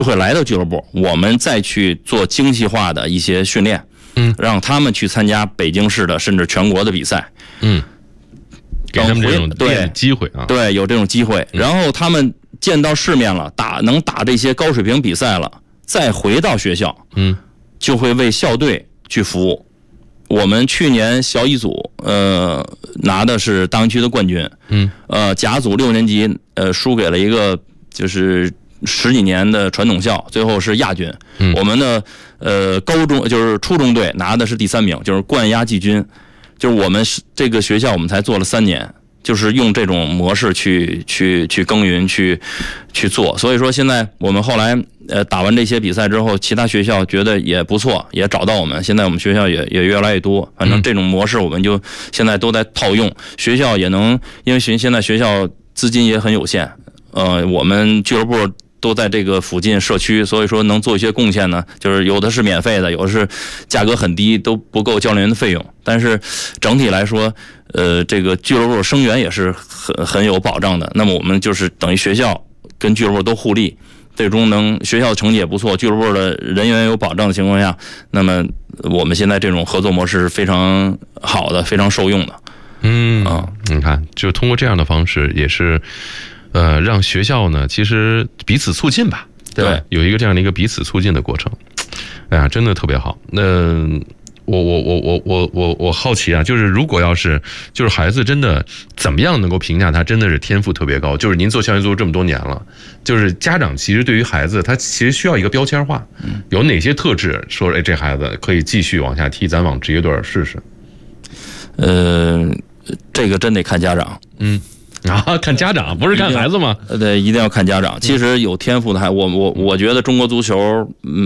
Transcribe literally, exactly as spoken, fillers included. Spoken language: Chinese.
会来到俱乐部，我们再去做精细化的一些训练， 嗯， 让他们去参加北京市的甚至全国的比赛， 嗯，给他们这种对练机会啊， 对，有这种机会，然后他们见到世面了，打能打这些高水平比赛了，再回到学校， 嗯， 就会为校队去服务。我们去年小乙组呃拿的是大湾区的冠军， 嗯， 呃甲组六年级呃输给了一个就是十几年的传统校，最后是亚军。 嗯， 我们的呃高中就是初中队拿的是第三名，就是冠亚季军。就是我们这个学校我们才做了三年，就是用这种模式去去去耕耘去去做。所以说现在我们后来呃打完这些比赛之后，其他学校觉得也不错，也找到我们，现在我们学校也也越来越多。反正这种模式我们就现在都在套用，学校也能，因为现现在学校资金也很有限，呃我们俱乐部都在这个附近社区，所以说能做一些贡献呢，就是有的是免费的，有的是价格很低，都不够教练员的费用。但是整体来说，呃，这个俱乐部生源也是很很有保障的。那么我们就是等于学校跟俱乐部都互利，最终能学校的成绩也不错，俱乐部的人员有保障的情况下，那么我们现在这种合作模式是非常好的，非常受用的。 嗯啊，你看，就通过这样的方式，也是。呃，让学校呢，其实彼此促进吧，对吧？有一个这样的一个彼此促进的过程，哎呀，真的特别好。那我我我我我我我好奇啊，就是如果要是就是孩子真的怎么样能够评价他真的是天赋特别高？就是您做校园足球这么多年了，就是家长其实对于孩子他其实需要一个标签化，有哪些特质说哎这孩子可以继续往下踢，咱往职业队试试？ 呃，这个真得看家长， 嗯。啊，看家长不是看孩子吗？ 对，一定要看家长。其实有天赋的孩，我我我觉得中国足球，嗯。